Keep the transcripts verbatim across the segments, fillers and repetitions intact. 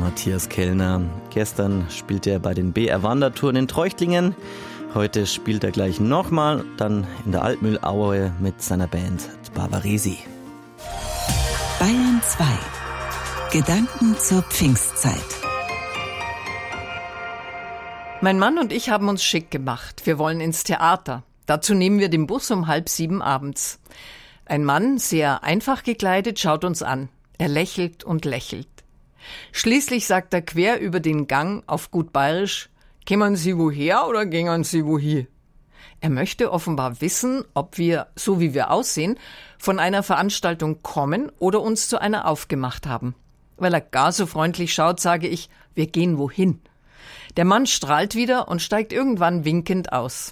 Matthias Kellner. Gestern spielte er bei den B R Wandertouren in Treuchtlingen. Heute spielt er gleich nochmal, dann in der Altmühlaue mit seiner Band Barbaresi. Bayern zwei. Gedanken zur Pfingstzeit. Mein Mann und ich haben uns schick gemacht. Wir wollen ins Theater. Dazu nehmen wir den Bus um halb sieben abends. Ein Mann, sehr einfach gekleidet, schaut uns an. Er lächelt und lächelt. Schließlich sagt er quer über den Gang auf gut Bayerisch: Kämen Sie woher oder gingen Sie wohin? Er möchte offenbar wissen, ob wir, so wie wir aussehen, von einer Veranstaltung kommen oder uns zu einer aufgemacht haben. Weil er gar so freundlich schaut, sage ich: Wir gehen wohin. Der Mann strahlt wieder und steigt irgendwann winkend aus.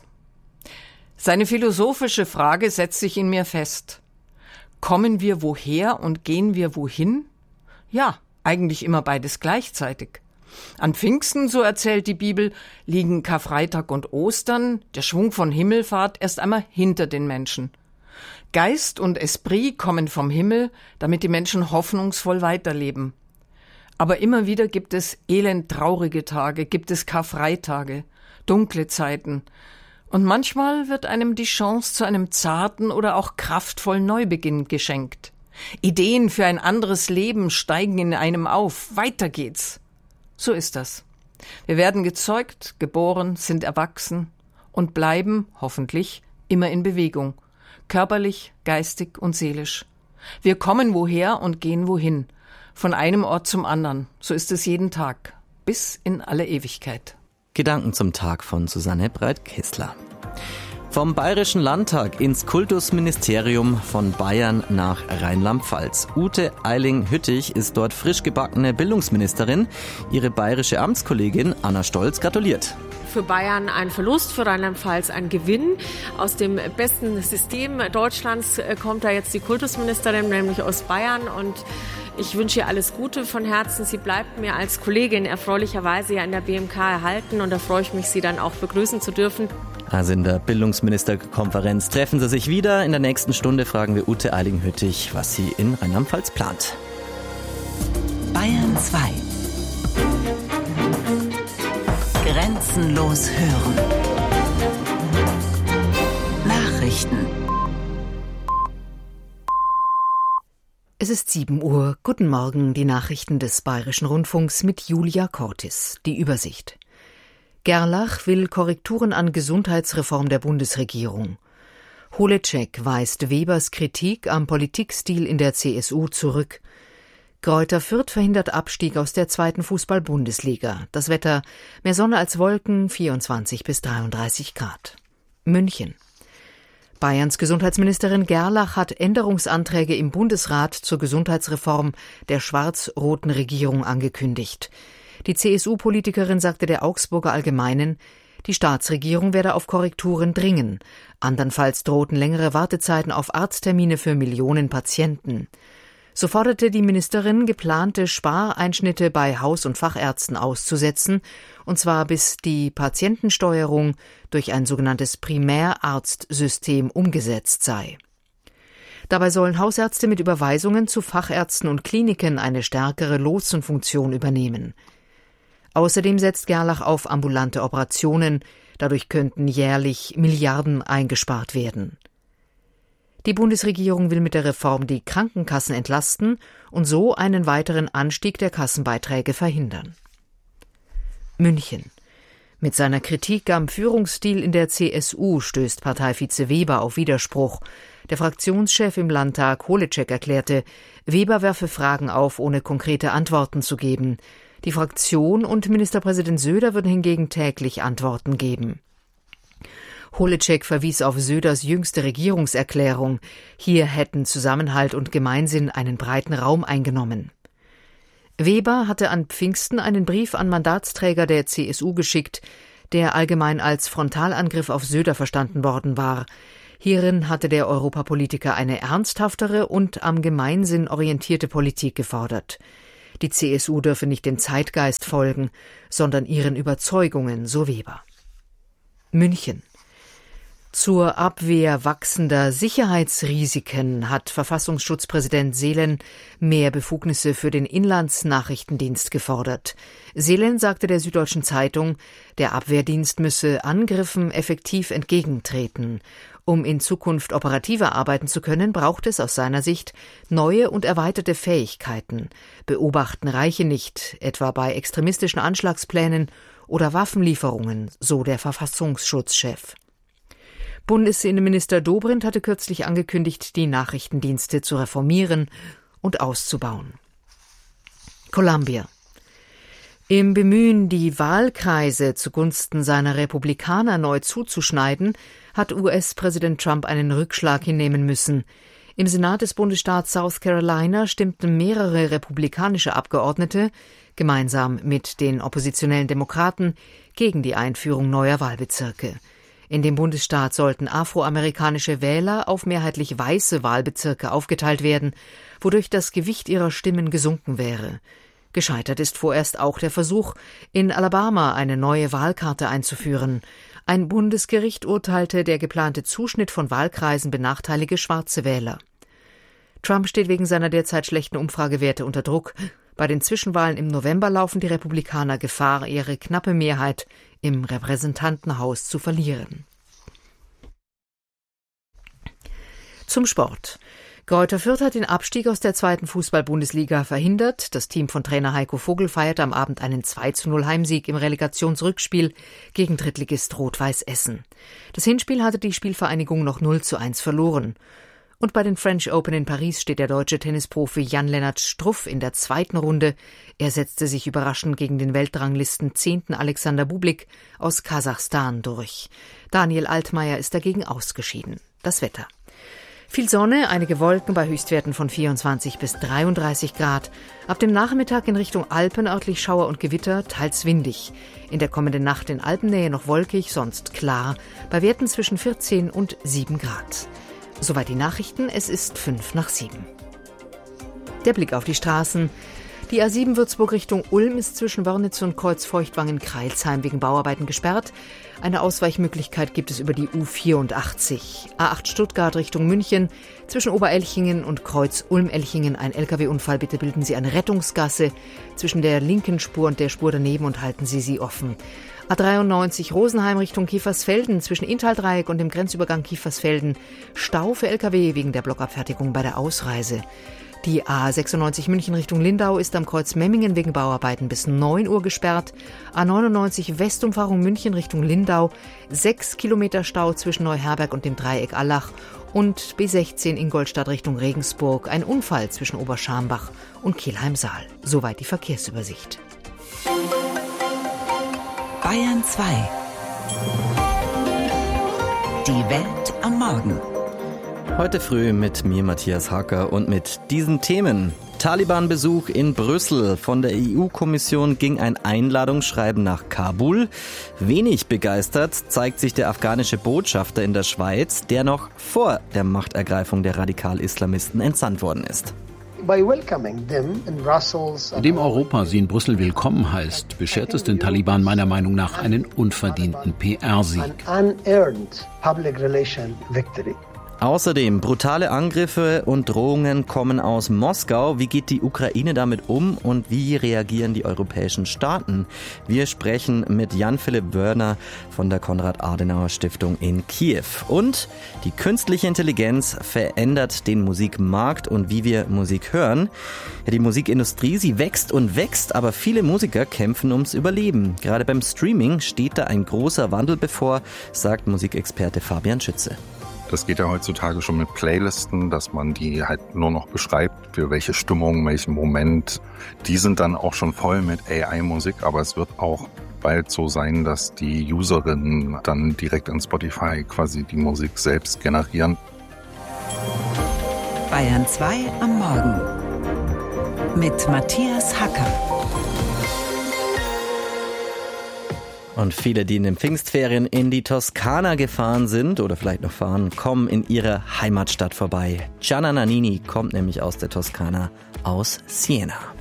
Seine philosophische Frage setzt sich in mir fest. Kommen wir woher und gehen wir wohin? Ja, eigentlich immer beides gleichzeitig. An Pfingsten, so erzählt die Bibel, liegen Karfreitag und Ostern, der Schwung von Himmelfahrt, erst einmal hinter den Menschen. Geist und Esprit kommen vom Himmel, damit die Menschen hoffnungsvoll weiterleben. Aber immer wieder gibt es elend traurige Tage, gibt es Karfreitage, dunkle Zeiten. Und manchmal wird einem die Chance zu einem zarten oder auch kraftvollen Neubeginn geschenkt. Ideen für ein anderes Leben steigen in einem auf. Weiter geht's. So ist das. Wir werden gezeugt, geboren, sind erwachsen und bleiben, hoffentlich, immer in Bewegung. Körperlich, geistig und seelisch. Wir kommen woher und gehen wohin. Von einem Ort zum anderen. So ist es jeden Tag. Bis in alle Ewigkeit. Gedanken zum Tag von Susanne Breit-Kessler. Vom Bayerischen Landtag ins Kultusministerium von Bayern nach Rheinland-Pfalz. Ute Eiling-Hüttich ist dort frisch gebackene Bildungsministerin. Ihre bayerische Amtskollegin Anna Stolz gratuliert. Für Bayern ein Verlust, für Rheinland-Pfalz ein Gewinn. Aus dem besten System Deutschlands kommt da jetzt die Kultusministerin, nämlich aus Bayern. Und ich wünsche ihr alles Gute von Herzen. Sie bleibt mir als Kollegin erfreulicherweise ja in der B M K erhalten. Und da freue ich mich, Sie dann auch begrüßen zu dürfen. Also in der Bildungsministerkonferenz treffen sie sich wieder. In der nächsten Stunde fragen wir Ute Eiling-Hüttich, was sie in Rheinland-Pfalz plant. Bayern zwei. Grenzenlos hören. Nachrichten. Es ist sieben Uhr. Guten Morgen, die Nachrichten des Bayerischen Rundfunks mit Julia Cortis. Die Übersicht. Gerlach will Korrekturen an Gesundheitsreform der Bundesregierung. Holecek weist Webers Kritik am Politikstil in der C S U zurück. Greuther Fürth verhindert Abstieg aus der zweiten Fußball-Bundesliga. Das Wetter: mehr Sonne als Wolken, vierundzwanzig bis dreiunddreißig Grad. München. Bayerns Gesundheitsministerin Gerlach hat Änderungsanträge im Bundesrat zur Gesundheitsreform der schwarz-roten Regierung angekündigt. Die C S U-Politikerin sagte der Augsburger Allgemeinen, die Staatsregierung werde auf Korrekturen dringen. Andernfalls drohten längere Wartezeiten auf Arzttermine für Millionen Patienten. So forderte die Ministerin, geplante Spareinschnitte bei Haus- und Fachärzten auszusetzen, und zwar bis die Patientensteuerung durch ein sogenanntes Primärarztsystem umgesetzt sei. Dabei sollen Hausärzte mit Überweisungen zu Fachärzten und Kliniken eine stärkere Lotsenfunktion übernehmen. Außerdem setzt Gerlach auf ambulante Operationen, dadurch könnten jährlich Milliarden eingespart werden. Die Bundesregierung will mit der Reform die Krankenkassen entlasten und so einen weiteren Anstieg der Kassenbeiträge verhindern. München. Mit seiner Kritik am Führungsstil in der C S U stößt Parteivize Weber auf Widerspruch. Der Fraktionschef im Landtag Holecek erklärte, Weber werfe Fragen auf, ohne konkrete Antworten zu geben. Die Fraktion und Ministerpräsident Söder würden hingegen täglich Antworten geben. Holecek verwies auf Söders jüngste Regierungserklärung. Hier hätten Zusammenhalt und Gemeinsinn einen breiten Raum eingenommen. Weber hatte an Pfingsten einen Brief an Mandatsträger der C S U geschickt, der allgemein als Frontalangriff auf Söder verstanden worden war. Hierin hatte der Europapolitiker eine ernsthaftere und am Gemeinsinn orientierte Politik gefordert. Die C S U dürfe nicht dem Zeitgeist folgen, sondern ihren Überzeugungen, so Weber. München. Zur Abwehr wachsender Sicherheitsrisiken hat Verfassungsschutzpräsident Seelen mehr Befugnisse für den Inlandsnachrichtendienst gefordert. Seelen sagte der Süddeutschen Zeitung, der Abwehrdienst müsse Angriffen effektiv entgegentreten. Um in Zukunft operativer arbeiten zu können, braucht es aus seiner Sicht neue und erweiterte Fähigkeiten. Beobachten reiche nicht, etwa bei extremistischen Anschlagsplänen oder Waffenlieferungen, so der Verfassungsschutzchef. Bundesinnenminister Dobrindt hatte kürzlich angekündigt, die Nachrichtendienste zu reformieren und auszubauen. Columbia. Im Bemühen, die Wahlkreise zugunsten seiner Republikaner neu zuzuschneiden, hat U S-Präsident Trump einen Rückschlag hinnehmen müssen. Im Senat des Bundesstaats South Carolina stimmten mehrere republikanische Abgeordnete, gemeinsam mit den oppositionellen Demokraten, gegen die Einführung neuer Wahlbezirke. In dem Bundesstaat sollten afroamerikanische Wähler auf mehrheitlich weiße Wahlbezirke aufgeteilt werden, wodurch das Gewicht ihrer Stimmen gesunken wäre. Gescheitert ist vorerst auch der Versuch, in Alabama eine neue Wahlkarte einzuführen. Ein Bundesgericht urteilte, der geplante Zuschnitt von Wahlkreisen benachteilige schwarze Wähler. Trump steht wegen seiner derzeit schlechten Umfragewerte unter Druck. Bei den Zwischenwahlen im November laufen die Republikaner Gefahr, ihre knappe Mehrheit im Repräsentantenhaus zu verlieren. Zum Sport. Greuther Fürth hat den Abstieg aus der zweiten Fußball-Bundesliga verhindert. Das Team von Trainer Heiko Vogel feierte am Abend einen zwei zu null Heimsieg im Relegationsrückspiel gegen Drittligist Rot-Weiß Essen. Das Hinspiel hatte die Spielvereinigung noch null zu eins verloren. Und bei den French Open in Paris steht der deutsche Tennisprofi Jan-Lennart Struff in der zweiten Runde. Er setzte sich überraschend gegen den Weltranglisten zehnten Alexander Bublik aus Kasachstan durch. Daniel Altmaier ist dagegen ausgeschieden. Das Wetter. Viel Sonne, einige Wolken bei Höchstwerten von vierundzwanzig bis dreiunddreißig Grad. Ab dem Nachmittag in Richtung Alpen örtlich Schauer und Gewitter, teils windig. In der kommenden Nacht in Alpennähe noch wolkig, sonst klar. Bei Werten zwischen vierzehn und sieben Grad. Soweit die Nachrichten, es ist fünf nach sieben. Der Blick auf die Straßen. Die A sieben Würzburg Richtung Ulm ist zwischen Wörnitz und Kreuzfeuchtwangen-Kreilsheim wegen Bauarbeiten gesperrt. Eine Ausweichmöglichkeit gibt es über die U vierundachtzig. A acht Stuttgart Richtung München. Zwischen Oberelchingen und Kreuz Ulm-Elchingen ein L K W-Unfall. Bitte bilden Sie eine Rettungsgasse zwischen der linken Spur und der Spur daneben und halten Sie sie offen. A dreiundneunzig Rosenheim Richtung Kiefersfelden zwischen Inntal-Dreieck und dem Grenzübergang Kiefersfelden. Stau für L K W wegen der Blockabfertigung bei der Ausreise. Die A sechsundneunzig München Richtung Lindau ist am Kreuz Memmingen wegen Bauarbeiten bis neun Uhr gesperrt. A neunundneunzig Westumfahrung München Richtung Lindau. Sechs Kilometer Stau zwischen Neuherberg und dem Dreieck Allach. Und B sechzehn Ingolstadt Richtung Regensburg. Ein Unfall zwischen Oberscharmbach und Kelheim-Saal. Soweit die Verkehrsübersicht. Bayern zwei. Die Welt am Morgen. Heute früh mit mir, Matthias Hacker, und mit diesen Themen. Taliban-Besuch in Brüssel. Von der E U-Kommission ging ein Einladungsschreiben nach Kabul. Wenig begeistert zeigt sich der afghanische Botschafter in der Schweiz, der noch vor der Machtergreifung der Radikal-Islamisten entsandt worden ist. Indem Europa sie in Brüssel willkommen heißt, beschert es den Taliban meiner Meinung nach einen unverdienten P R-Sieg. Außerdem brutale Angriffe und Drohungen kommen aus Moskau. Wie geht die Ukraine damit um und wie reagieren die europäischen Staaten? Wir sprechen mit Jan-Philipp Wörner von der Konrad-Adenauer-Stiftung in Kiew. Und die künstliche Intelligenz verändert den Musikmarkt und wie wir Musik hören. Ja, die Musikindustrie, sie wächst und wächst, aber viele Musiker kämpfen ums Überleben. Gerade beim Streaming steht da ein großer Wandel bevor, sagt Musikexperte Fabian Schütze. Das geht ja heutzutage schon mit Playlisten, dass man die halt nur noch beschreibt, für welche Stimmung, welchen Moment. Die sind dann auch schon voll mit A I-Musik, aber es wird auch bald so sein, dass die Userinnen dann direkt in Spotify quasi die Musik selbst generieren. Bayern zwei am Morgen mit Matthias Hacker. Und viele, die in den Pfingstferien in die Toskana gefahren sind oder vielleicht noch fahren, kommen in ihrer Heimatstadt vorbei. Gianna Nannini kommt nämlich aus der Toskana, aus Siena.